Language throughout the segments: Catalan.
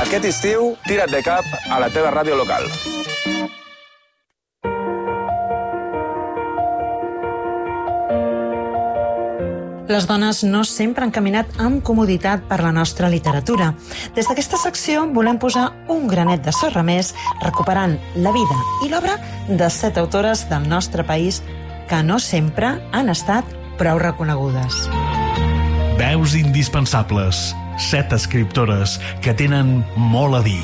Aquest estiu, tira't de cap a la teva ràdio local. Les dones no sempre han caminat amb comoditat per la nostra literatura. Des d'aquesta secció volem posar un granet de sorra més, recuperant la vida i l'obra de 7 autores del nostre país que no sempre han estat prou reconegudes. Veus indispensables. 7 escriptores que tenen molt a dir.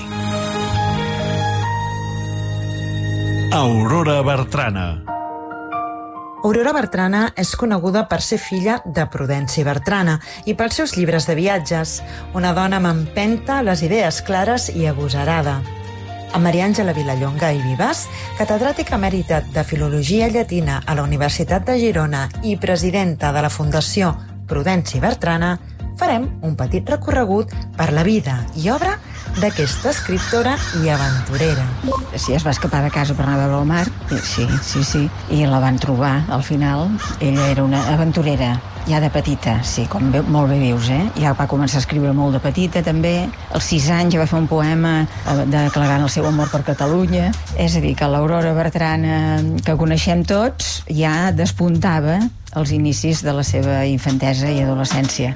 Aurora Bertrana. Aurora Bertrana és coneguda per ser filla de Prudenci Bertrana i pels seus llibres de viatges, una dona amb empenta, les idees clares i agosarada. A Maria Àngela Vilallonga i Vives, catedràtica emèrita de Filologia Llatina a la Universitat de Girona i presidenta de la Fundació Prudenci Bertrana, farem un petit recorregut per la vida i obra d'aquesta escriptora i aventurera. Sí, es va escapar de casa per anar a veure el mar. Sí. I la van trobar, al final. Ella era una aventurera, ja de petita, sí, com molt bé dius, Ja va començar a escriure molt de petita, també. Als 6 anys ja va fer un poema declarant el seu amor per Catalunya. És a dir, que l'Aurora Bertrana que coneixem tots ja despuntava els inicis de la seva infantesa i adolescència.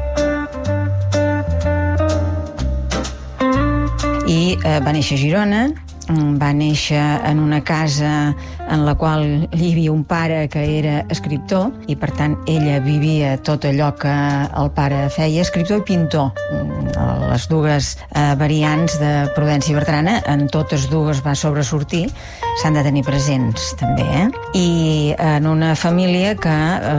I va néixer a Girona, va néixer en una casa en la qual hi havia un pare que era escriptor i, per tant, ella vivia tot allò que el pare feia, escriptor i pintor. Les dues variants de Prudenci Bertrana, en totes dues va sobresortir, s'han de tenir presents, també, I en una família que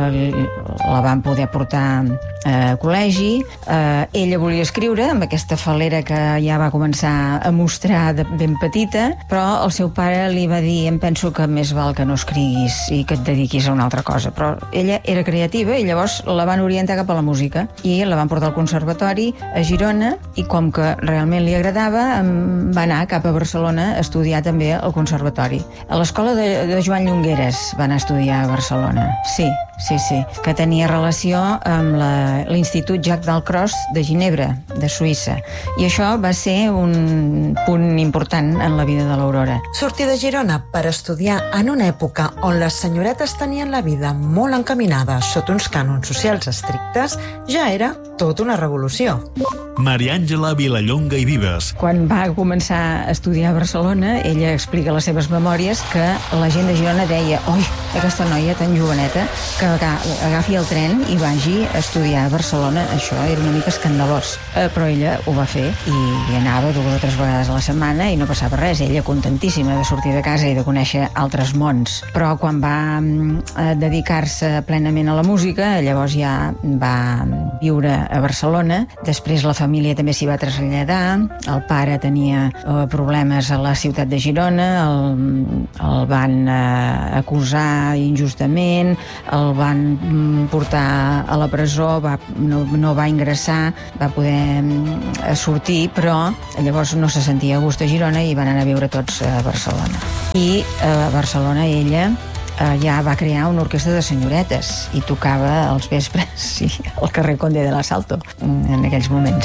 la van poder portar a col·legi. Ella volia escriure, amb aquesta fal·lera que ja va començar a mostrar de ben petita, però el seu pare li va dir: em penso que més val que no escriguis i que et dediquis a una altra cosa. Però ella era creativa i llavors la van orientar cap a la música i la van portar al conservatori a Girona i, com que realment li agradava, va anar cap a Barcelona a estudiar també al conservatori. A l'escola de Joan Llongueras va anar a estudiar a Barcelona. Sí, que tenia relació amb l'Institut Jacques Dalcroze de Ginebra, de Suïssa. I això va ser un punt important en la vida de l'Aurora. Sortir de Girona per estudiar en una època on les senyoretes tenien la vida molt encaminada sota uns cànons socials estrictes ja era tota una revolució. Maria Àngela Vilallonga i Vives. Quan va començar a estudiar a Barcelona, ella explica a les seves memòries que la gent de Girona deia: oi, aquesta noia tan joveneta, que agafi el tren i vagi a estudiar a Barcelona. Això era una mica escandalós. Però ella ho va fer i anava 2 o 3 vegades a la setmana i no passava res. Ella contentíssima de sortir de casa i de conèixer altres mons. Però quan va dedicar-se plenament a la música, llavors ja va viure a Barcelona. Després la família també s'hi va traslladar. El pare tenia problemes a la ciutat de Girona, el van acusar injustament, el van portar a la presó, no va ingressar, va poder sortir, però llavors no se sentia a gust a Girona i van anar a viure tots a Barcelona. I a Barcelona ella ja va crear una orquestra de senyoretes i tocava als vespres al carrer Conde de l'Asalto en aquells moments.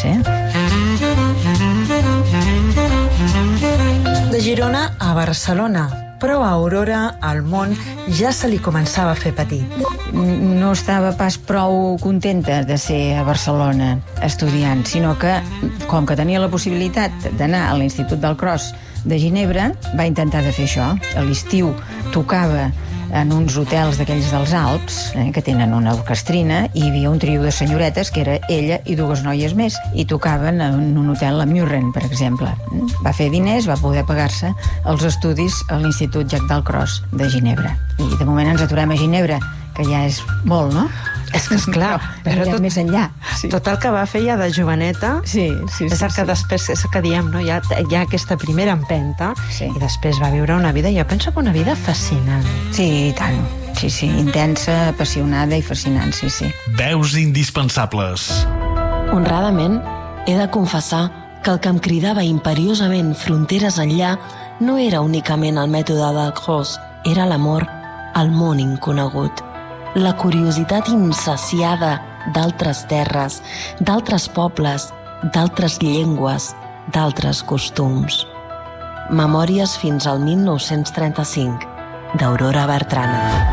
De Girona a Barcelona, però a Aurora el món ja se li començava a fer petit. No estava pas prou contenta de ser a Barcelona estudiant, sinó que, com que tenia la possibilitat d'anar a l'Institut Dalcroze de Ginebra, va intentar de fer això. A l'estiu tocava en uns hotels d'aquells dels Alps, que tenen una orquestrina, i hi havia un trio de senyoretes, que era ella i 2 noies més, i tocaven en un hotel a Murren, per exemple. Va fer diners, va poder pagar-se els estudis a l'Institut Jacques Dalcroze de Ginebra. I de moment ens aturem a Ginebra, que ja és molt, no? És que, esclar, però tot més enllà. Tot el que va fer ja de joveneta, sí. És el que després, és el que diem, no? Hi ha aquesta primera empenta, i després va viure una vida, jo penso que una vida fascinant. Sí, i tant. Sí, intensa, apassionada i fascinant, sí. Veus indispensables. Honradament, he de confessar que el que em cridava imperiosament fronteres enllà no era únicament el mètode Dalcroze, era l'amor al món inconegut. La curiositat insaciada d'altres terres, d'altres pobles, d'altres llengües, d'altres costums. Memòries fins al 1935, d'Aurora Bertrana.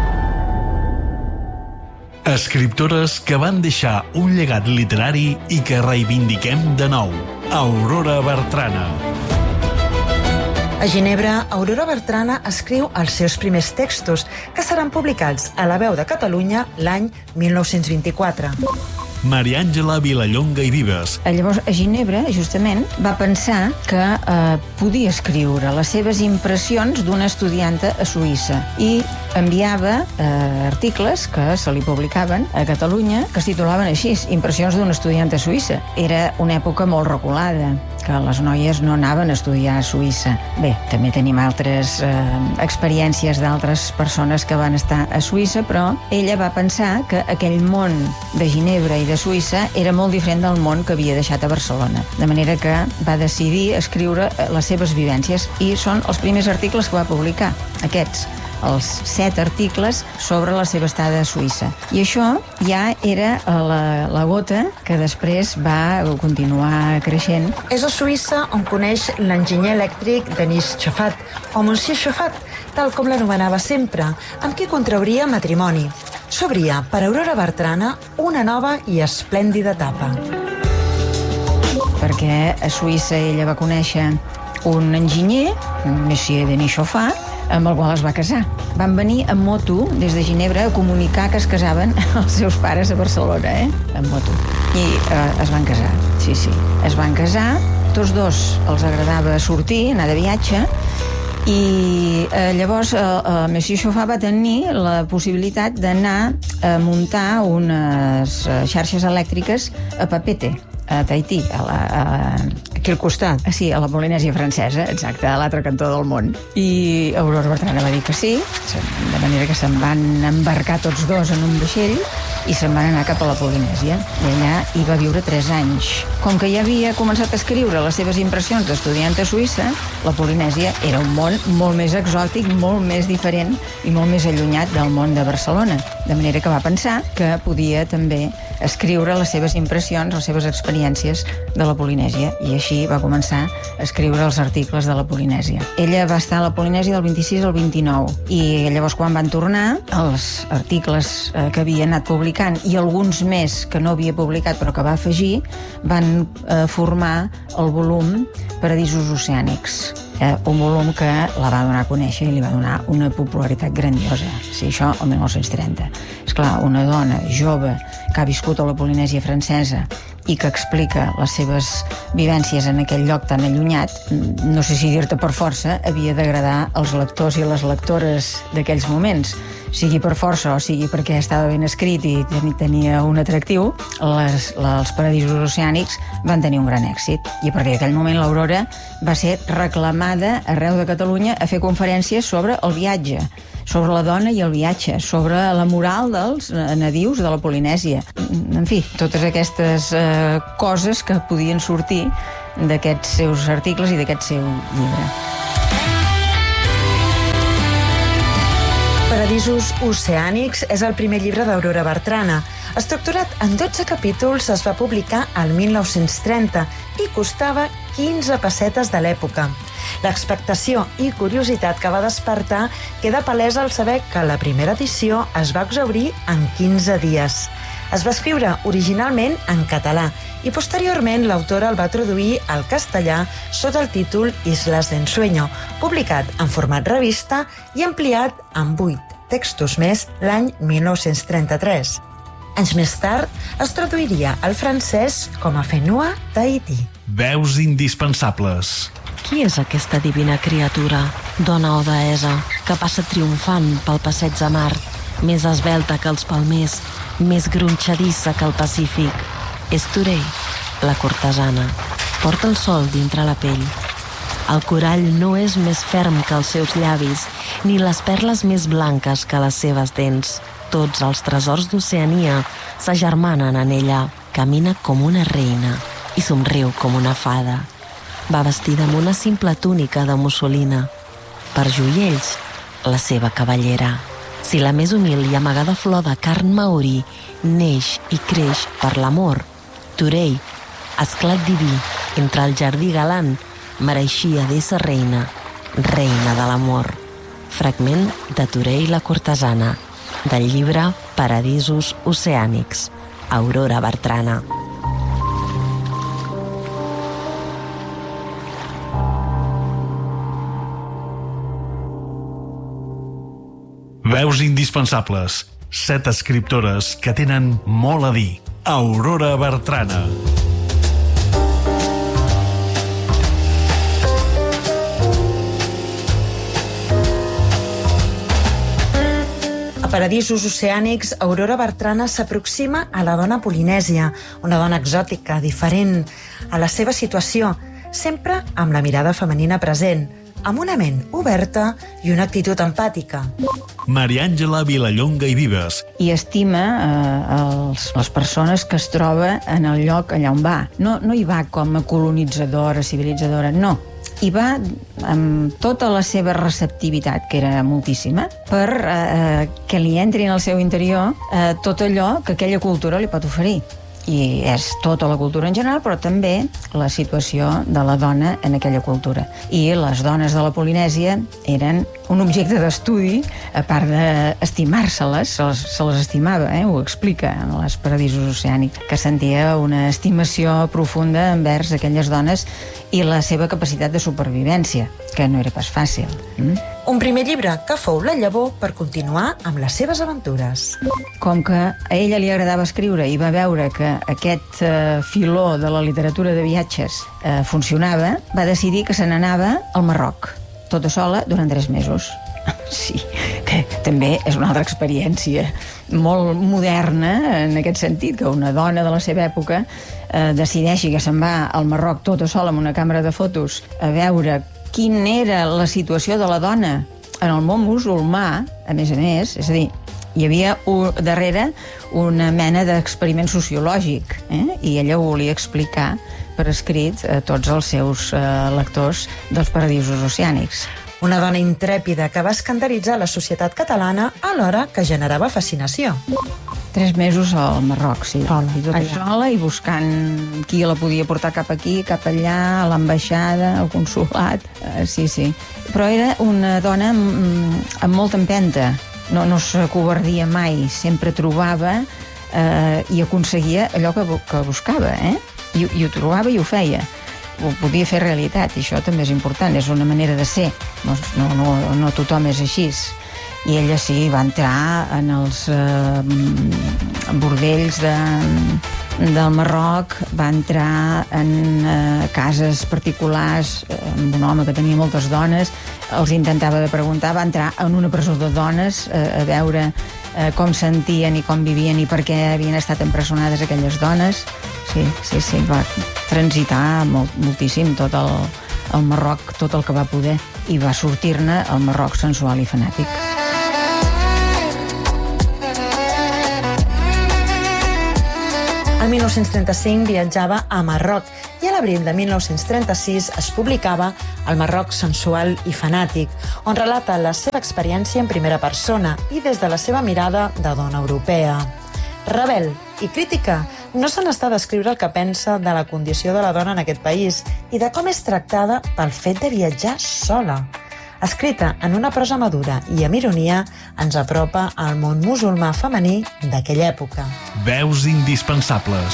Escriptores que van deixar un llegat literari i que reivindiquem de nou. Aurora Bertrana. A Ginebra, Aurora Bertrana escriu els seus primers textos, que seran publicats a La Veu de Catalunya l'any 1924. Maria Àngela Vilallonga i Vives. Llavors, a Ginebra, justament, va pensar que podia escriure les seves impressions d'una estudianta a Suïssa i enviava articles que se li publicaven a Catalunya que es titulaven així, Impressions d'una estudianta a Suïssa. Era una època molt reculada, que les noies no anaven a estudiar a Suïssa. Bé, també tenim altres experiències d'altres persones que van estar a Suïssa, però ella va pensar que aquell món de Ginebra i de Suïssa era molt diferent del món que havia deixat a Barcelona. De manera que va decidir escriure les seves vivències i són els primers articles que va publicar, aquests, els 7 articles sobre la seva estada a Suïssa. I això ja era la gota que després va continuar creixent. És a Suïssa on coneix l'enginyer elèctric Denis Chauffat, o Monsieur Chauffat, tal com l'anomenava sempre, amb qui contrauria matrimoni. S'obria per Aurora Bertrana una nova i esplèndida etapa. Perquè a Suïssa ella va conèixer un enginyer, Monsieur Denis Chauffat, amb el qual es va casar. Van venir en moto des de Ginebra a comunicar que es casaven els seus pares a Barcelona, en moto. I es van casar, sí. Es van casar, tots dos els agradava sortir, anar de viatge, i llavors Monsieur Chauffat va tenir la possibilitat d'anar a muntar unes xarxes elèctriques a Papeete, a Tahití, aquí al costat. Sí, a la Polinèsia francesa, exacte, a l'altre cantó del món. I Aurora Bertrana va dir que sí, de manera que se'n van embarcar tots dos en un vaixell i se'n van anar cap a la Polinèsia. I allà hi va viure 3 anys. Com que ja havia començat a escriure les seves impressions d'estudiant a Suïssa, la Polinèsia era un món molt més exòtic, molt més diferent i molt més allunyat del món de Barcelona. De manera que va pensar que podia també escriure les seves impressions, les seves experiències de la Polinèsia, i així va començar a escriure els articles de la Polinèsia. Ella va estar a la Polinèsia del 26 al 29, i llavors quan van tornar, els articles que havia anat publicant i alguns més que no havia publicat però que va afegir, van formar el volum Paradisos oceànics, un volum que la va donar a conèixer i li va donar una popularitat grandiosa. Sí, això el 1930. Esclar, una dona jove que ha viscut a la Polinèsia francesa i que explica les seves vivències en aquell lloc tan allunyat, no sé si dir-te per força, havia d'agradar als lectors i les lectores d'aquells moments. Sigui per força o sigui perquè estava ben escrit i tenia un atractiu, els Paradisos oceànics van tenir un gran èxit. I a partir d'aquell moment l'Aurora va ser reclamada arreu de Catalunya a fer conferències sobre el viatge, sobre la dona i el viatge, sobre la moral dels nadius de la Polinèsia. En fi, totes aquestes coses que podien sortir d'aquests seus articles i d'aquest seu llibre. Paradisos oceànics és el primer llibre d'Aurora Bertrana. Estructurat en 12 capítols, es va publicar al 1930 i costava 15 pessetes de l'època. L'expectació i curiositat que va despertar queda palesa al saber que la primera edició es va exhaurir en 15 dies. Es va escriure originalment en català i posteriorment l'autora el va traduir al castellà sota el títol Islas de Ensueño, publicat en format revista i ampliat amb 8 textos més l'any 1933. Anys més tard es traduiria al francès com a Fenua Tahití. Veus indispensables. Qui és aquesta divina criatura, dona o deessa, que passa triomfant pel passeig de mar, més esvelta que els palmers, més gronxadissa que el Pacífic? És Turei, la cortesana. Porta el sol dintre la pell. El corall no és més ferm que els seus llavis, ni les perles més blanques que les seves dents. Tots els tresors d'Oceania s'agermanen en ella. Camina com una reina i somriu com una fada. Va vestida amb una simple túnica de mussolina. Per joiells, la seva cavallera. Si la més humil i amagada flor de carn maori neix i creix per l'amor, Turei, esclat diví, entre el jardí galant, mereixia d'ésser reina, reina de l'amor. Fragment de Turell la cortesana, del llibre Paradisos oceànics, Aurora Bertrana. Veus indispensables. 7 escriptores que tenen molt a dir. Aurora Bertrana. A Paradisos oceànics, Aurora Bertrana s'aproxima a la dona polinèsia, una dona exòtica, diferent, a la seva situació, sempre amb la mirada femenina present, amb una ment oberta i una actitud empàtica. Maria Àngela Vilallonga i Vives. I estima les persones que es troba en el lloc allà on va. No hi va com a colonitzadora, civilitzadora, no. Hi va amb tota la seva receptivitat, que era moltíssima, per que li entri en el seu interior tot allò que aquella cultura li pot oferir. I és tota la cultura en general, però també la situació de la dona en aquella cultura. I les dones de la Polinèsia eren un objecte d'estudi, a part d'estimar-se-les, se les estimava, ho explica en les Paradisos oceànics, que sentia una estimació profunda envers aquelles dones i la seva capacitat de supervivència, que no era pas fàcil. Un primer llibre que fou la llavor per continuar amb les seves aventures. Com que a ella li agradava escriure i va veure que aquest filó de la literatura de viatges funcionava, va decidir que se n'anava al Marroc, tota sola durant 3 mesos. Sí, que també és una altra experiència molt moderna en aquest sentit, que una dona de la seva època decideixi que se'n va al Marroc tota sola amb una càmera de fotos a veure quina era la situació de la dona en el món musulmà, a més, és a dir, hi havia darrere una mena d'experiment sociològic, i ella ho volia explicar per escrit a tots els seus lectors dels Paradisos oceànics. Una dona intrèpida que va escandalitzar la societat catalana alhora que generava fascinació. 3 mesos al Marroc, sí. Sola i buscant qui la podia portar cap aquí, cap allà, a l'ambaixada, al consolat. Sí. Però era una dona amb molta empenta. No s'acovardia mai, sempre trobava i aconseguia allò que buscava, I ho trobava i ho feia. Ho podia fer realitat, i això també és important, és una manera de ser. No tothom és així. I ella sí, va entrar en els bordells del Marroc, va entrar en cases particulars amb un home que tenia moltes dones, els intentava de preguntar, va entrar en una presó de dones a veure com sentien i com vivien i per què havien estat empresonades aquelles dones. Sí, va transitar moltíssim tot el Marroc, tot el que va poder, i va sortir-ne el Marroc sensual i fanàtic. El 1935 viatjava a Marroc i a l'abril de 1936 es publicava El Marroc sensual i fanàtic, on relata la seva experiència en primera persona i des de la seva mirada de dona europea. Rebel i crítica, no se n'està d'escriure el que pensa de la condició de la dona en aquest país i de com és tractada pel fet de viatjar sola. Escrita en una prosa madura i amb ironia, ens apropa al món musulmà femení d'aquella època. Veus indispensables.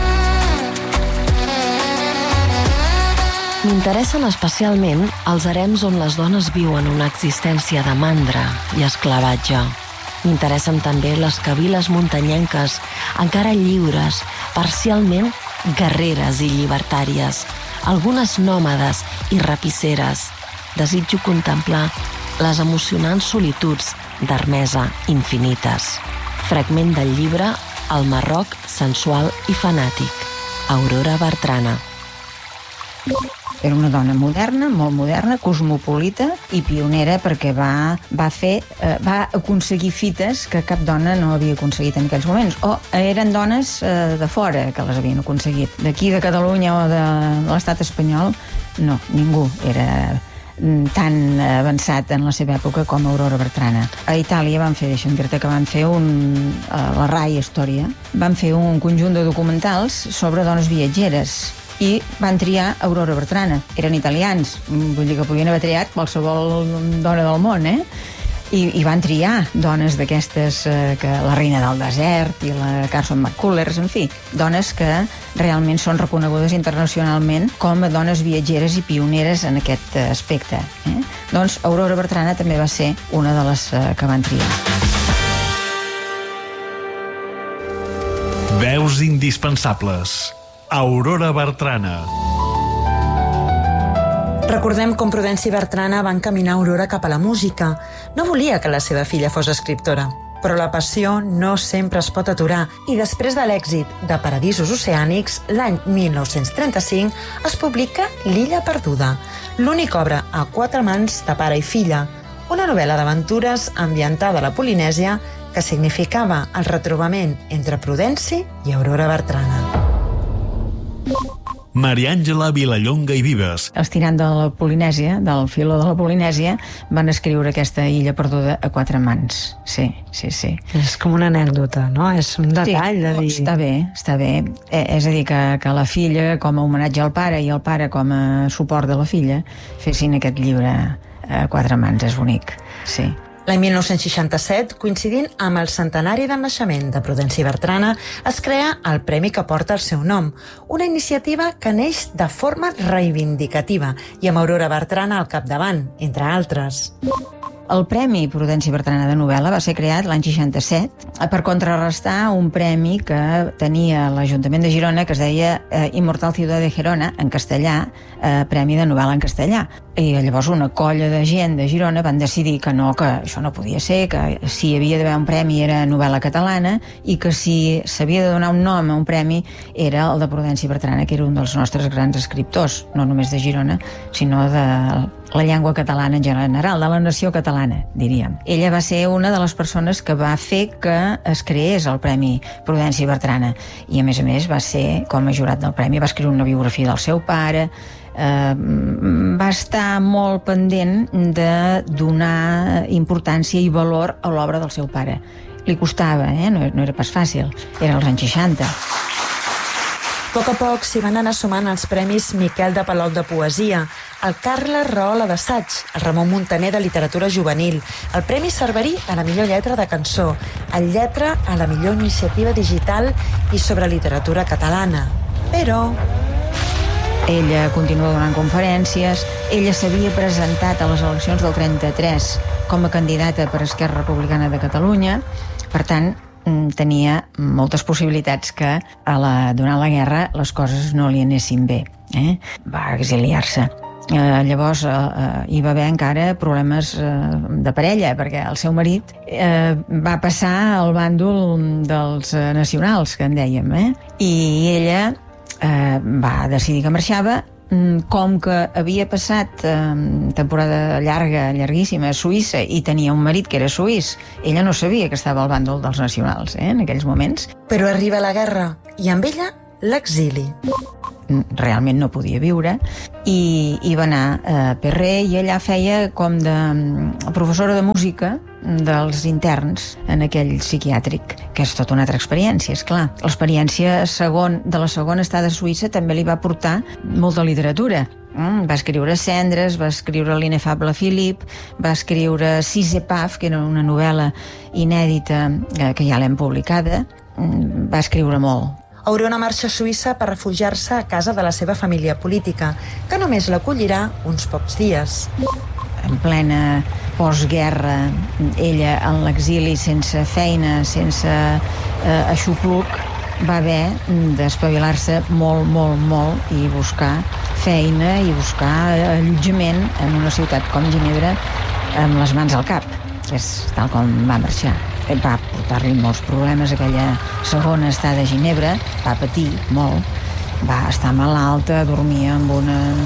M'interessen especialment els harems on les dones viuen una existència de mandra i esclavatge. M'interessen també les cabiles muntanyenques, encara lliures, parcialment guerreres i llibertàries, algunes nòmades i rapisseres. Desitjo contemplar les emocionants solituds d'Hermesa infinites. Fragment del llibre El Marroc sensual i fanàtic, Aurora Bertrana. Era una dona moderna, molt moderna, cosmopolita i pionera, perquè va aconseguir fites que cap dona no havia aconseguit en aquells moments. O eren dones de fora que les havien aconseguit. D'aquí, de Catalunya o de l'estat espanyol, no, ningú era tan avançat en la seva època com Aurora Bertrana. A Itàlia deixa'm dir-te que van fer la RAI Història, van fer un conjunt de documentals sobre dones viatgeres i van triar Aurora Bertrana. Eren italians, vull dir que podien haver triat qualsevol dona del món, I van triar dones d'aquestes, que la Reina del Desert i la Carson McCullers, en fi, dones que realment són reconegudes internacionalment com a dones viatgeres i pioneres en aquest aspecte. Doncs Aurora Bertrana també va ser una de les que van triar. Veus indispensables. Aurora Bertrana. Recordem com Prudenci Bertrana va encaminar Aurora cap a la música. No volia que la seva filla fos escriptora, però la passió no sempre es pot aturar i després de l'èxit de Paradisos Oceànics, l'any 1935 es publica L'Illa Perduda, l'única obra a 4 mans de pare i filla, una novel·la d'aventures ambientada a la Polinèsia que significava el retrobament entre Prudenci i Aurora Bertrana. Maria Àngela Vilallonga i Vives. Els tirants de la Polinèsia, del filó de la Polinèsia, van escriure aquesta Illa Perduda a 4 mans. Sí. És com una anècdota, no? És un detall de dir... Està bé. És a dir, que la filla, com a homenatge al pare, i el pare com a suport de la filla, fessin aquest llibre a 4 mans. És bonic, sí. L'any 1967, coincidint amb el centenari del naixement de Prudenci Bertrana, es crea el premi que porta el seu nom, una iniciativa que neix de forma reivindicativa i amb Aurora Bertrana al capdavant, entre altres. El Premi Prudenci Bertrana de novel·la va ser creat l'any 67 per contrarrestar un premi que tenia l'Ajuntament de Girona que es deia Immortal Ciudad de Gerona, en castellà, Premi de novel·la en castellà. I llavors una colla de gent de Girona van decidir que no, que això no podia ser, que si hi havia d'haver un premi era novel·la catalana i que si s'havia de donar un nom a un premi era el de Prudenci Bertrana, que era un dels nostres grans escriptors, no només de Girona, sinó de la llengua catalana en general, de la nació catalana, diríem. Ella va ser una de les persones que va fer que es creés el Premi Prudenci Bertrana i, a més, va ser com a jurat del premi, va escriure una biografia del seu pare, va estar molt pendent de donar importància i valor a l'obra del seu pare. Li costava, no era pas fàcil, era als anys 60. A poc s'hi van anar sumant els premis Miquel de Palol de Poesia, el Carles Rahola d'Assaig, el Ramon Muntaner de Literatura Juvenil, el Premi Cerverí a la millor lletra de cançó, el Lletra a la millor iniciativa digital i sobre literatura catalana. Però... ella continua donant conferències, ella s'havia presentat a les eleccions del 33 com a candidata per Esquerra Republicana de Catalunya, per tant, tenia moltes possibilitats que durant la guerra les coses no li anessin bé. Va exiliar-se. Llavors hi va haver encara problemes de parella, perquè el seu marit va passar al bàndol dels nacionals, que en dèiem, i ella va decidir que marxava. Com que havia passat temporada llarguíssima a Suïssa i tenia un marit que era suís, ella no sabia que estava al bàndol dels nacionals en aquells moments. Però arriba la guerra i amb ella l'exili. Realment no podia viure i va anar a Perret i allà feia com de professora de música dels interns en aquell psiquiàtric, que és tota una altra experiència, esclar. L'experiència de la segona estada a Suïssa també li va portar molta literatura. Va escriure Cendres, va escriure L'inefable Philippe, va escriure Sis Epaf, que era una novel·la inèdita que ja l'hem publicada. Va escriure molt. Aurora marxa a Suïssa per refugiar-se a casa de la seva família política, que només l'acollirà uns pocs dies. En plena postguerra, ella en l'exili, sense feina, sense aixopluc, va haver d'espavilar-se molt i buscar feina i buscar allotjament en una ciutat com Ginebra amb les mans al cap. És tal com va marxar. Va portar-li molts problemes aquella segona estada a Ginebra, va patir molt, va estar malalta, dormia en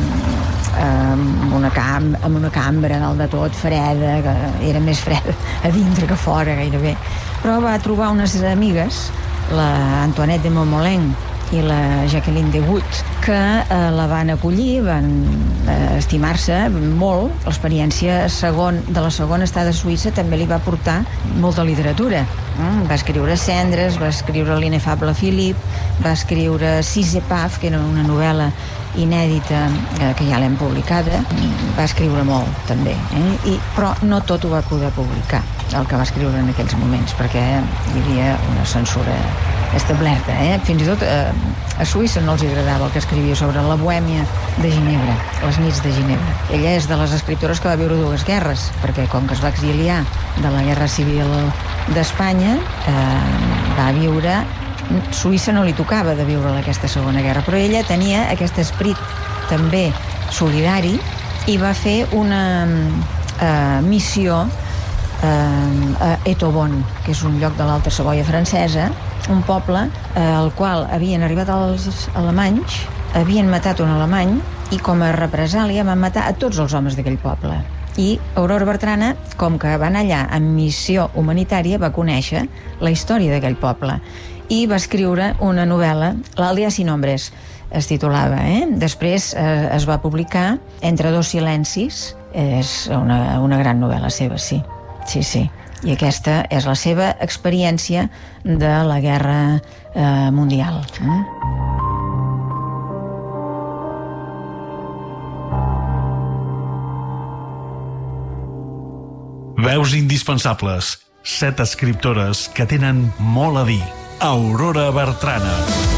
una cambra dalt de tot, freda, que era més freda a dintre que fora gairebé. Però va trobar unes amigues, la Antoinette de Montmollin i la Jacqueline de Wood, que la van acollir, van estimar-se molt. L'experiència de la segona estada a Suïssa també li va portar molta literatura. Va escriure Cendres, va escriure L'Ineffable Philippe, va escriure Six Épave, que era una novel·la inèdita que ja l'hem publicada. Va escriure molt, també, però no tot ho va poder publicar, el que va escriure en aquells moments, perquè hi havia una censura establerta. Fins i tot a Suïssa no els agradava el que escrivia sobre la Bohèmia de Ginebra, les nits de Ginebra. Ella és de les escriptores que va viure 2 guerres, perquè com que es va exiliar de la Guerra Civil d'Espanya, va viure... Suïssa no li tocava de viure aquesta segona guerra, però ella tenia aquest esperit també solidari i va fer una missió a Etobon, que és un lloc de l'Alta Savoia francesa, un poble al qual havien arribat els alemanys, havien matat un alemany i com a represàlia van matar a tots els homes d'aquell poble. I Aurora Bertrana, com que va anar allà en missió humanitària, va conèixer la història d'aquell poble i va escriure una novel·la, L'Aldea sin Hombres es titulava. Després es va publicar Entre dos silencis, és una gran novel·la seva, sí. I aquesta és la seva experiència de la Guerra Mundial. Veus indispensables. 7 escriptores que tenen molt a dir. Aurora Bertrana.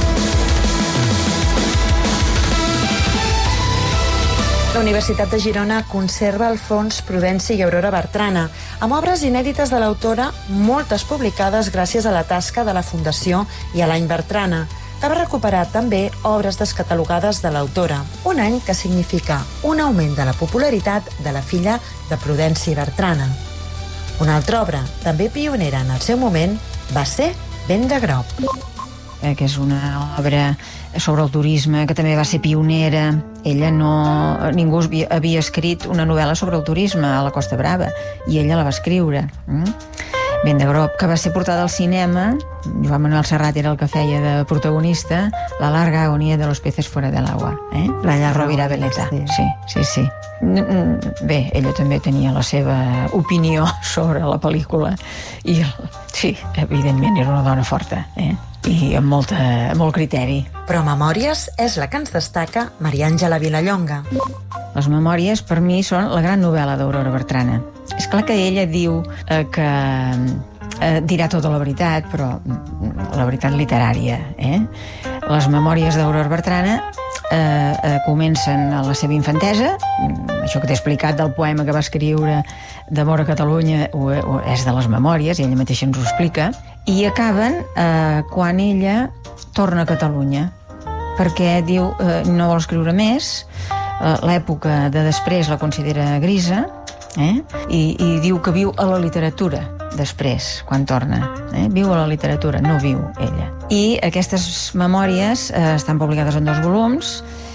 La Universitat de Girona conserva el fons Prudenci i Aurora Bertrana, amb obres inèdites de l'autora, moltes publicades gràcies a la tasca de la Fundació i a l'Any Bertrana, que va recuperar també obres descatalogades de l'autora, un any que significa un augment de la popularitat de la filla de Prudenci Bertrana. Una altra obra, també pionera en el seu moment, va ser Vent de Groc, que és una obra sobre el turisme, que també va ser pionera. Ningú havia escrit una novel·la sobre el turisme a la Costa Brava, i ella la va escriure. Vent de Groc, que va ser portada al cinema. Joan Manuel Serrat era el que feia de protagonista, La larga agonía de los peces fuera del agua. La Rovira Veleta. Sí. Bé, ella també tenia la seva opinió sobre la pel·lícula i sí, evidentment era una dona forta, i amb molt criteri. Però Memòries és la que ens destaca Maria Àngela Vilallonga. Les Memòries, per mi, són la gran novel·la d'Aurora Bertrana. És clar que ella diu que dirà tota la veritat, però la veritat literària. Les Memòries d'Aurora Bertrana comencen a la seva infantesa. Això que t'he explicat del poema que va escriure d'amor a Catalunya és de les Memòries, i ella mateixa ens ho explica, i acaben quan ella torna a Catalunya, perquè diu no vol escriure més, l'època de després la considera grisa, i diu que viu a la literatura després, quan torna. Viu a la literatura, no viu ella. I aquestes memòries estan publicades en 2 volums,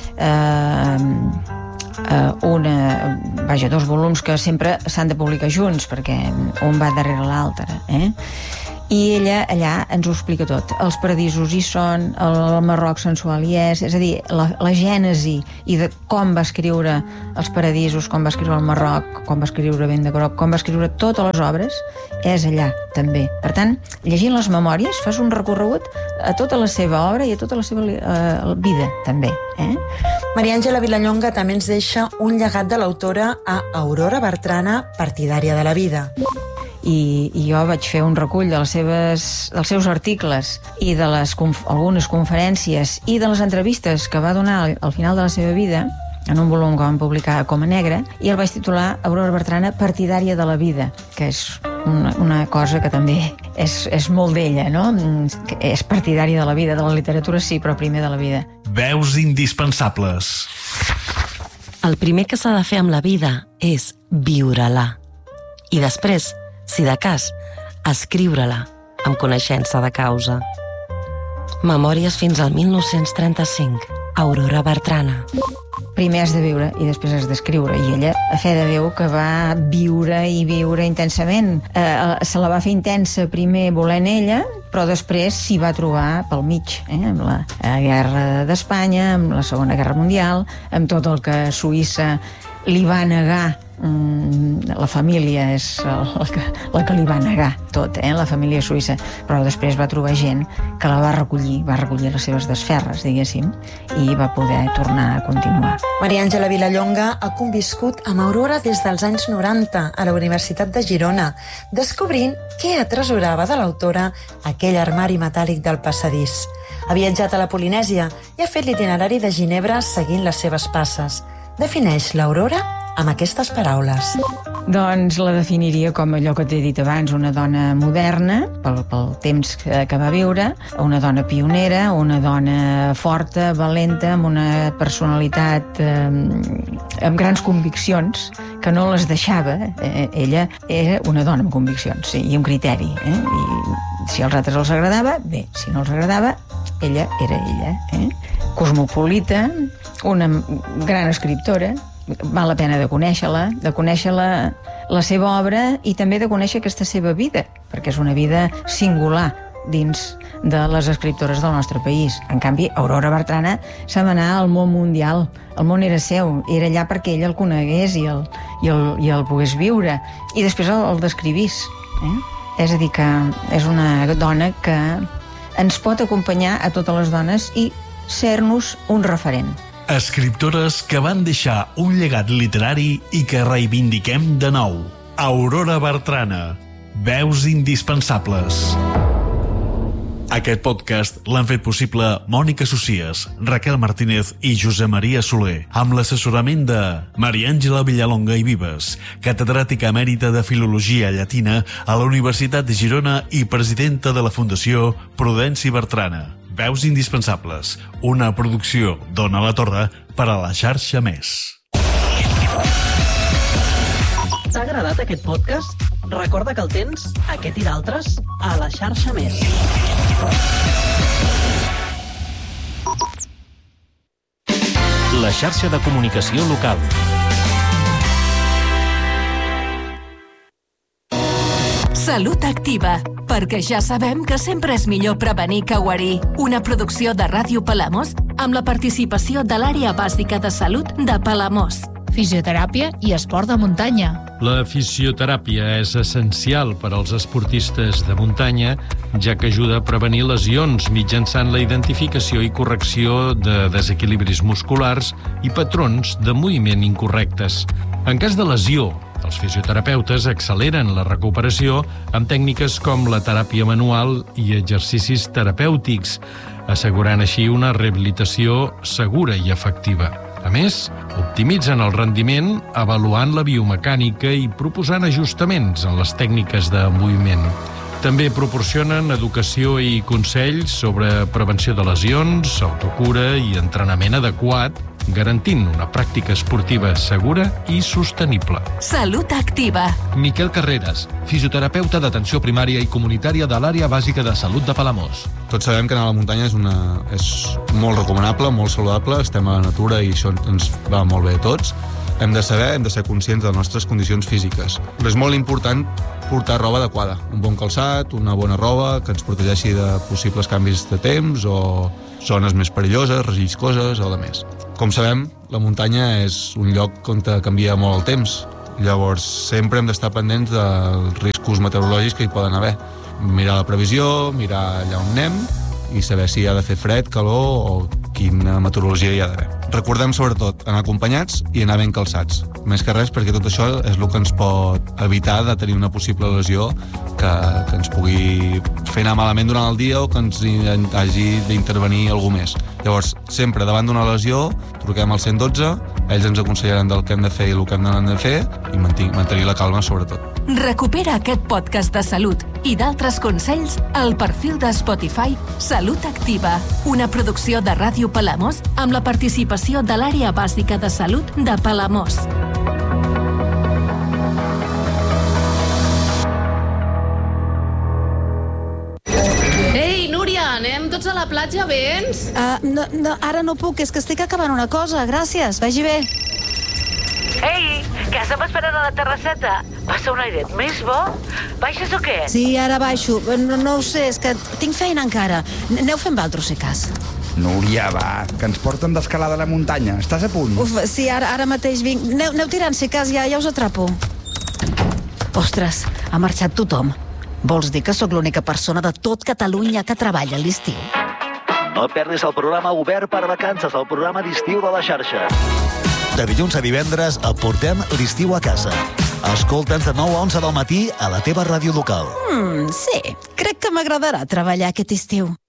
2 volums que sempre s'han de publicar junts, perquè un va darrere l'altre. I ella allà ens ho explica tot. Els paradisos hi són, el Marroc sensual hi és a dir, la gènesi i de com va escriure els paradisos, com va escriure el Marroc, com va escriure Vent de Groc, com va escriure totes les obres, és allà també. Per tant, llegint les memòries fas un recorregut a tota la seva obra i a tota la seva vida també. Maria Àngela Vilallonga també ens deixa un llegat de l'autora a Aurora Bertrana, partidària de la vida. I jo vaig fer un recull dels seus articles i de algunes conferències i de les entrevistes que va donar al final de la seva vida en un volum que vam publicar a Coma Negra, i el vaig titular Aurora Bertrana, partidària de la vida, que és una cosa que també és molt d'ella, no? És partidària de la vida, de la literatura sí, però primer de la vida. Veus indispensables. El primer que s'ha de fer amb la vida és viure-la. I després, si de cas, escriure-la amb coneixença de causa. Memòries fins al 1935. Aurora Bertrana. primer has de viure i després has d'escriure. I ella, a fe de Déu, que va viure i viure intensament. Se la va fer intensa primer volent ella, però després s'hi va trobar pel mig, amb la guerra d'Espanya, amb la Segona Guerra Mundial, amb tot el que Suïssa li va negar. La família és la que li va negar tot, la família suïssa, però després va trobar gent que la va recollir les seves desferres, diguéssim, i va poder tornar a continuar. Maria Àngela Vilallonga ha conviscut amb Aurora des dels anys 90 a la Universitat de Girona, descobrint què atresorava de l'autora aquell armari metàl·lic del passadís. Ha viatjat a la Polinèsia i ha fet l'itinerari de Ginebra seguint les seves passes. Defineix l'Aurora amb aquestes paraules. Doncs la definiria com allò que t'he dit abans, una dona moderna, pel temps que va viure, una dona pionera, una dona forta, valenta, amb una personalitat amb grans conviccions, que no les deixava. Ella era una dona amb conviccions i un criteri. I si als altres els agradava, bé, si no els agradava, ella era ella. Cosmopolita, una gran escriptora, val la pena de conèixer-la, la seva obra i també de conèixer aquesta seva vida, perquè és una vida singular dins de les escriptores del nostre país. En canvi, Aurora Bertrana se'n va anar al món mundial. El món era seu, era allà perquè ella el conegués i el pogués viure. I després el descrivís. És a dir, que és una dona que ens pot acompanyar a totes les dones i ser-nos un referent. Escriptores que van deixar un llegat literari i que reivindiquem de nou. Aurora Bertrana. Veus indispensables. Aquest podcast l'han fet possible Mònica Socias, Raquel Martínez i Josep Maria Soler, amb l'assessorament de Maria Àngela Vilallonga i Vives, catedràtica emèrita de Filologia Llatina a la Universitat de Girona i presidenta de la Fundació Prudenci Bertrana. Veus indispensables, una producció d'Ona la Torre per a la xarxa Més. T'ha agradat aquest podcast? Recorda que el tens, aquest i d'altres, a la xarxa Més. La xarxa de comunicació local. Salut Activa, perquè ja sabem que sempre és millor prevenir que guarir. Una producció de Ràdio Palamós amb la participació de l'Àrea Bàsica de Salut de Palamós. Fisioteràpia i esport de muntanya. La fisioteràpia és essencial per als esportistes de muntanya, ja que ajuda a prevenir lesions mitjançant la identificació i correcció de desequilibris musculars i patrons de moviment incorrectes. En cas de lesió, els fisioterapeutes acceleren la recuperació amb tècniques com la teràpia manual i exercicis terapèutics, assegurant així una rehabilitació segura i efectiva. A més, optimitzen el rendiment avaluant la biomecànica i proposant ajustaments en les tècniques de moviment. També proporcionen educació i consells sobre prevenció de lesions, autocura i entrenament adequat, garantint una pràctica esportiva segura i sostenible. Salut Activa. Miquel Carreras, fisioterapeuta d'atenció primària i comunitària de l'Àrea Bàsica de Salut de Palamós. Tots sabem que anar a la muntanya és molt recomanable, molt saludable, estem a la natura i això ens va molt bé a tots. Hem de ser conscients de les nostres condicions físiques. Però és molt important portar roba adequada, un bon calçat, una bona roba que ens protegeixi de possibles canvis de temps o zones més perilloses, regiscoses o de més. Com sabem, la muntanya és un lloc on canvia molt el temps. Llavors, sempre hem d'estar pendents dels riscos meteorològics que hi poden haver. Mirar la previsió, mirar allà on anem i saber si hi ha de fer fred, calor o quina meteorologia hi ha d'haver. Recordem sobretot anar acompanyats i anar ben calçats. Més que res perquè tot això és el que ens pot evitar de tenir una possible lesió que ens pugui fer anar malament durant el dia o que ens hagi d'intervenir algú més. Llavors, sempre davant d'una lesió, truquem al 112, ells ens aconsellaran del que hem de fer i el que hem de fer i mantenir la calma sobretot. Recupera aquest podcast de salut i d'altres consells al perfil de Spotify Salut Activa, una producció de Ràdio Palamós amb la participació de l'Àrea Bàsica de Salut de Palamós. Ei, Núria, anem tots a la platja, vens? No, ara no puc, és que estic acabant una cosa. Gràcies, vagi bé. Ei, que estem esperant a la terrasseta. Passa un airet més bo? Baixes o què? Sí, ara baixo. No ho sé, és que tinc feina encara. Aneu fent valtros, si cas. Núria, va, que ens porten d'escalada a la muntanya. Estàs a punt? Uf, sí, ara mateix vinc. Aneu tirant, si cas, ja us atrapo. Ostres, ha marxat tothom. Vols dir que sóc l'única persona de tot Catalunya que treballa a l'estiu? No et perdis el programa Obert per Vacances, el programa d'estiu de la xarxa. De dilluns a divendres et portem l'estiu a casa. Escolta'ns de 9 a 11 del matí a la teva ràdio local. Sí, crec que m'agradarà treballar aquest estiu.